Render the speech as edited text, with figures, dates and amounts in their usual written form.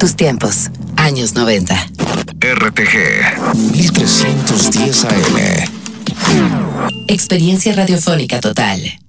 tus tiempos. Años 90. RTG 1310 AM. Experiencia radiofónica total.